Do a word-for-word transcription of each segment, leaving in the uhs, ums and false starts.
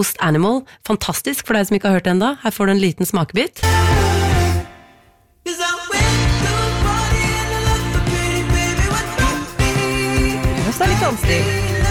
Exposed Animal, fantastisk for deg som ikke har hørt det enda. Her får du en liten smakebit. Det er litt vanskelig.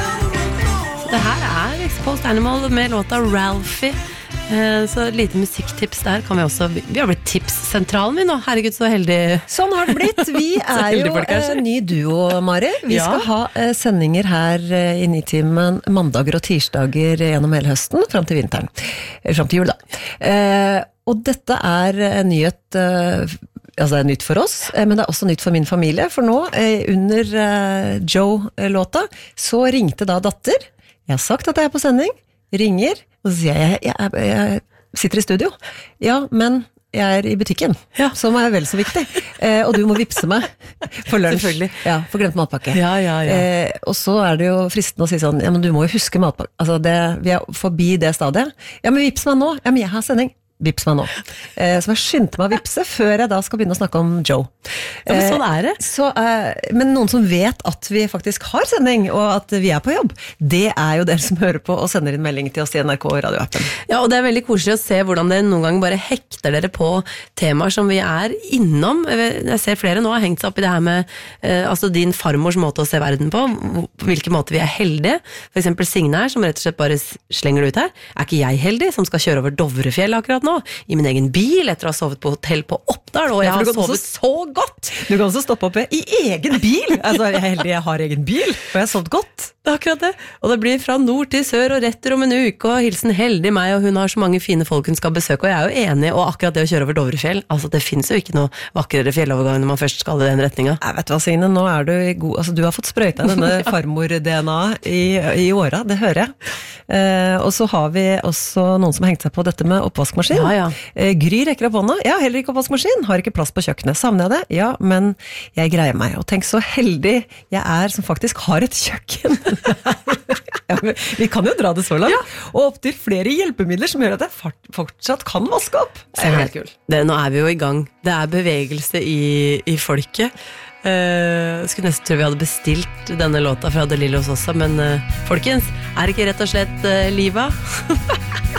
Det her er Exposed Animal med låta Ralphie. Så et lite musikktips der kan vi også. Vi har blitt tipssentralen vi nå. Herregud, så heldig. Sånn har det blitt. Vi er jo en ny duo, Mari. Vi ja. skal ha sendinger her i Nitimen mandager og tirsdager gjennom hele høsten, frem til vinteren. Frem til jul, da. Og dette er en nyhet... Altså det er nytt for oss, men det er også nytt for min familie, for nå, under Joe-låta, så ringte da datter. Jeg har sagt at jeg er på sending, ringer, og så sier jeg, jeg, jeg, jeg sitter i studio. Ja, men jeg er i butikken, ja. Som er vel så viktig. Eh, og du må vipse meg for lunsj. Selvfølgelig. Ja, for glemt matpakke. Ja, ja, ja. Eh, og så er det jo fristende å si sånn, ja, men du må jo huske matpakke. Altså, det, vi er forbi det stadiet. Ja, men vips meg nå. Ja, men jeg har sending. Vips meg nå. Eh, så jeg skyndte meg å vipse før jeg da skal begynne å snakke om Joe. Ja, men sånn er det. Eh, så, eh, men noen som vet at vi faktisk har sending, og at vi er på jobb, det er jo dere som hører på og sender inn melding til oss i N R K radioappen. Ja, og det er veldig koselig å se hvordan dere noen gang bare hekter dere på temaer som vi er innom. Jeg ser flere nå har hengt seg opp i det her med eh, altså din farmors måte å se verden på, på hvilken måte vi er heldige. For eksempel Signe her, som rett og slett bare slenger det ut her. Er ikke jeg heldig som skal kjøre over Dovrefjell akkurat nå? I min egen bil, etter å ha sovet på hotell på Oppdal, og jeg har sovet også, så godt. Du kan også stoppe oppe i egen bil. Altså, jeg er heldig jeg har egen bil, og jeg har sovet godt. Det er akkurat det. Og det blir fra nord til sør og retter om en uke, og hilsen heldig meg, og hun har så mange fine folk hun skal besøke, og jeg er jo enig, og akkurat det å kjøre over Dovrefjell, altså det finnes jo ikke noe vakrere fjellovergang når man først skal i den retninga. Jeg vet hva, Signe, nå er du god, altså du har fått sprøyta denne farmor-D N A i, i åra, det hører jeg. Eh, og så har vi også noen som har hengt seg på dette med oppvaskmaskin. Ja, ja. Eh, Gry rekker opp hånda. Ja, heller ikke oppvaskmaskin. Har ikke plass på kjøkkenet. Savner jeg det? Ja, men jeg greier meg. Og tenk så heldig jeg er som faktisk har et kjøkken. Ja, vi kan jo dra det så langt. Ja. Og opp til flere hjelpemidler som gjør at jeg fortsatt kan vaske opp. Det er helt kult. Det, nå er vi jo i gang. Det er bevegelse i, i folket. Uh, skulle nesten tro vi hadde bestilt denne låta fra De Lillos også, men uh, folkens, er ikke rett og slett uh, livet?